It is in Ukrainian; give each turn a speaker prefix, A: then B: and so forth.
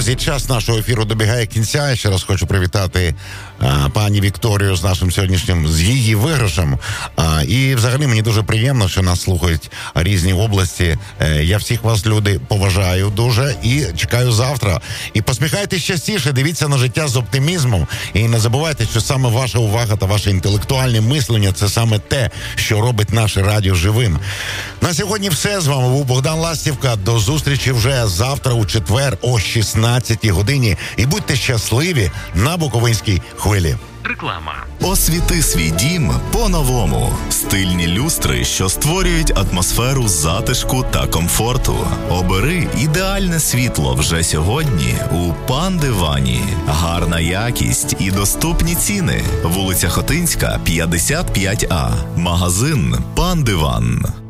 A: Друзі, час нашого ефіру добігає кінця. Я ще раз хочу привітати пані Вікторію з нашим сьогоднішнім, з її виграшем. І взагалі мені дуже приємно, що нас слухають різні області. Я всіх вас, люди, поважаю дуже і чекаю завтра. І посміхайтесь частіше, дивіться на життя з оптимізмом. І не забувайте, що саме ваша увага та ваше інтелектуальне мислення – це саме те, що робить наше радіо живим. На сьогодні все. З вами був Богдан Ластівка. До зустрічі вже завтра у четвер о 16-й годині. І будьте щасливі на Буковинській хвилі.
B: Реклама.
C: Освіти свій дім по-новому. Стильні люстри, що створюють атмосферу затишку та комфорту. Обери ідеальне світло вже сьогодні у Пан Дивані. Гарна якість і доступні ціни. Вулиця Хотинська, 55А. Магазин Пан Диван.